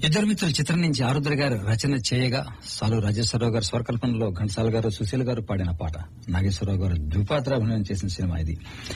ఇద్దరు మిత్రులు చిత్రం నుంచి ఆరుద్ర గారు రచన చేయగా సాలు రాజేశ్వరరావు గారు స్వరకల్పనలో ఘంటసాల గారు సుశీల్ గారు పాడిన పాట, నాగేశ్వరరావు గారు ద్విపాత్ర అభినయం చేసిన సినిమా ఇది.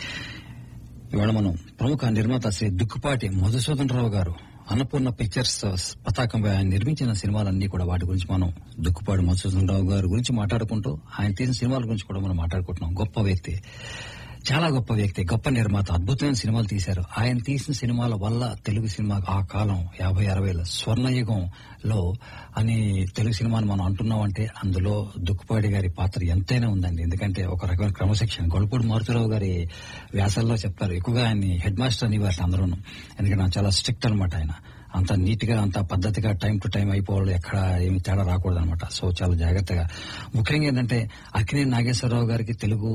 ఇవాళ మనం ప్రముఖ నిర్మాత శ్రీ దుక్కుపాటి మధుసూదన్ రావు గారు అన్నపూర్ణ పిక్చర్స్ పతాకంపై ఆయన నిర్మించిన సినిమాలన్నీ కూడా వాటి గురించి మనం దుక్కుపాటి మధుసూదన్ రావు గారి గురించి మాట్లాడుకుంటూ ఆయన తీసిన సినిమాల గురించి కూడా మనం మాట్లాడుకుంటున్నాం. గొప్ప వ్యక్తి, చాలా గొప్ప వ్యక్తి, గొప్ప నిర్మాత, అద్భుతమైన సినిమాలు తీశారు. ఆయన తీసిన సినిమాల వల్ల తెలుగు సినిమా ఆ కాలం 50-60ల స్వర్ణయుగంలో అని తెలుగు సినిమాని మనం అంటున్నామంటే అందులో దుక్కుపాటి గారి పాత్ర ఎంతైనా ఉందండి. ఎందుకంటే ఒక రకమైన క్రమశిక్షణ, గొల్లపూడి మారుతిరావు గారి వ్యాసాల్లో చెప్తారు, ఎక్కువగా ఆయన్ని హెడ్ మాస్టర్ అనేవారు అందరూను. ఎందుకంటే ఆయన చాలా స్ట్రిక్ట్ అనమాట. ఆయన అంత నీట్ గా, అంత పద్ధతిగా టైం టు టైం అయిపోవాలి, ఎక్కడ ఏమి తేడా రాకూడదు అనమాట. సో చాలా జాగ్రత్తగా. ముఖ్యంగా ఏంటంటే అక్కినేని నాగేశ్వరరావు గారికి తెలుగు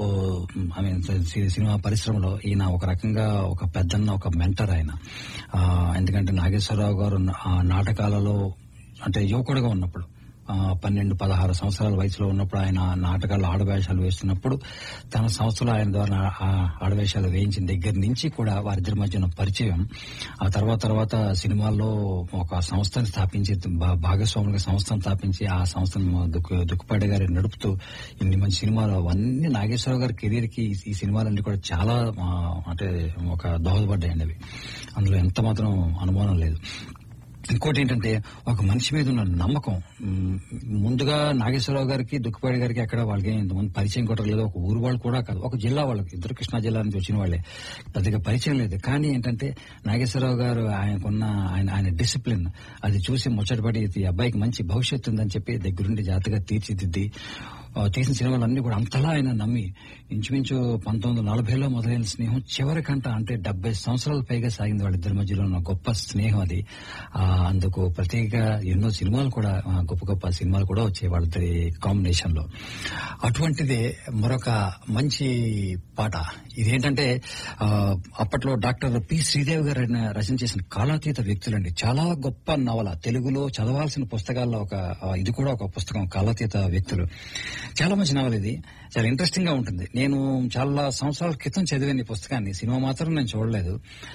సినిమా పరిశ్రమలో ఈయన ఒక రకంగా ఒక పెద్దన్న, ఒక మెంటర్ ఆయన. ఎందుకంటే నాగేశ్వరరావు గారు నాటకాలలో అంటే యువకుడుగా ఉన్నప్పుడు 12-16 సంవత్సరాల వయసులో ఉన్నప్పుడు ఆయన నాటకాల్లో ఆడవేషాలు వేస్తున్నప్పుడు తన సంస్థలో ఆయన ద్వారా ఆడవేషాలు వేయించిన దగ్గర నుంచి కూడా వారిద్దరి మధ్య ఉన్న పరిచయం. ఆ తర్వాత సినిమాల్లో ఒక సంస్థను స్థాపించి, భాగస్వాములుగా సంస్థను స్థాపించి ఆ సంస్థను దుక్కుపాటి గారి నడుపుతూ ఇన్ని మంచి సినిమాలు అవన్నీ నాగేశ్వరరావు గారి కెరీర్ కి ఈ సినిమాలన్నీ కూడా చాలా అంటే ఒక దోహదపడ్డాయండి అవి. అందులో ఎంత మాత్రం అనుమానం లేదు. ఇంకోటి ఏంటంటే ఒక మనిషి మీద ఉన్న నమ్మకం. ముందుగా నాగేశ్వరరావు గారికి దుక్కుపాటి గారికి అక్కడ వాళ్ళకి ఇంతమంది పరిచయం కూడా లేదు. ఒక ఊరు వాళ్ళు కూడా కాదు, ఒక జిల్లా వాళ్ళకి, ఇద్దరు కృష్ణా జిల్లా నుంచి వచ్చిన వాళ్ళే, పెద్దగా పరిచయం లేదు. కానీ ఏంటంటే నాగేశ్వరరావు గారు ఆయనకున్న ఆయన డిసిప్లిన్ అది చూసి ముచ్చటపడి ఈ అబ్బాయికి మంచి భవిష్యత్తు ఉందని చెప్పి దగ్గరుండి జాగ్రత్తగా తీర్చిదిద్ది తీసిన సినిమాలన్నీ కూడా అంతలా ఆయన నమ్మి ఇంచుమించు 1940లో మొదలైన స్నేహం చివరికంట అంటే 70 సంవత్సరాల పైగా సాగింది వాళ్ళిద్దరి మధ్యలో ఉన్న గొప్ప స్నేహం అది. అందుకు ప్రత్యేక ఎన్నో సినిమాలు కూడా, గొప్ప సినిమాలు కూడా వచ్చాయి వాళ్ళిద్దరి కాంబినేషన్ లో. అటువంటిదే మరొక మంచి పాట ఇదేంటంటే అప్పట్లో డాక్టర్ పి శ్రీదేవి గారు రచన చేసిన కాలాతీత వ్యక్తులండి. చాలా గొప్ప నవల, తెలుగులో చదవాల్సిన పుస్తకాల్లో ఇది కూడా ఒక పుస్తకం, కాలాతీత వ్యక్తులు. చాలా మంచి నవల ఇది, చాలా ఇంట్రెస్టింగ్ గా ఉంటుంది. నేను చాలా సంవత్సరాల క్రితం చదివాను ఈ పుస్తకాన్ని, సినిమా మాత్రం నేను చూడలేదు.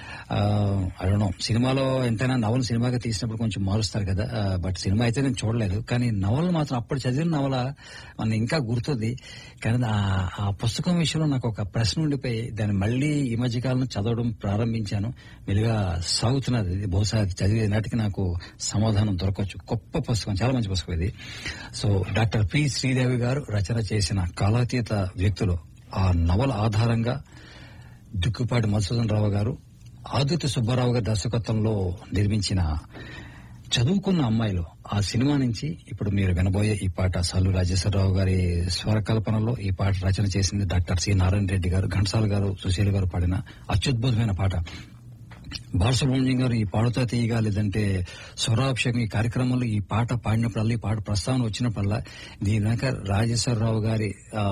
అడనో సినిమాలో ఎంతైనా నవల సినిమాగా తీసినప్పుడు కొంచెం మారుస్తారు కదా, బట్ సినిమా అయితే నేను చూడలేదు. కానీ నవల మాత్రం అప్పుడు చదివిన నవల మన ఇంకా గుర్తుంది. కానీ ఆ పుస్తకం విషయంలో నాకు ఒక ప్రశ్న ఉండిపోయి దాన్ని మళ్లీ ఈ మధ్యకాలంలో చదవడం ప్రారంభించాను. మెల్లిగా సాగుతున్నది. బహుశా చదివే నాటికి నాకు సమాధానం దొరకవచ్చు. గొప్ప పుస్తకం, చాలా మంచి పుస్తకం ఇది. సో డాక్టర్ పి శ్రీదేవి గారు రచన చేసిన కాలాతీత వ్యక్తులు, ఆ నవల ఆధారంగా దుక్కుపాటి మధుసూదన్ రావు గారు ఆదిత్య సుబ్బారావు గారి దర్శకత్వంలో నిర్మించిన చదువుకున్న అమ్మాయిలు ఆ సినిమా నుంచి ఇప్పుడు మీరు వినబోయే ఈ పాట సాలు రాజేశ్వరరావు గారి స్వరకల్పనలో ఈ పాట రచన చేసింది డాక్టర్ సి నారాయణ రెడ్డి గారు, ఘంటసాల గారు, సుశీల్ గారు పాడిన అత్యద్భుతమైన పాట. బాలసుబ్రహ్మణ్యం గారు ఈ పాడుతా తీయగా లేదంటే స్వరాభిషేకం ఈ కార్యక్రమంలో ఈ పాట పాడినప్పుడల్లా, ఈ పాట ప్రస్తావన వచ్చినప్పుడల్లా దీని వెనక రాజేశ్వరరావు గారి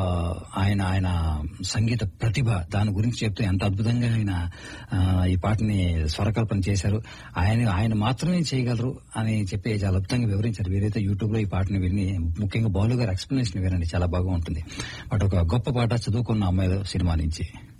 ఆయన సంగీత ప్రతిభ, దాని గురించి చెప్తూ ఎంత అద్భుతంగా ఆయన ఈ పాటని స్వరకల్పన చేశారు. ఆయన మాత్రమే చేయగలరు అని చెప్పి చాలా అద్భుతంగా వివరించారు. వీరైతే యూట్యూబ్ లో ఈ పాటని విని, ముఖ్యంగా బాలు గారి ఎక్స్ప్లెనేషన్ వినండి, చాలా బాగా ఉంటుంది. బట్ ఒక గొప్ప పాట చదువుకున్న అమ్మాయి సినిమా నుంచి.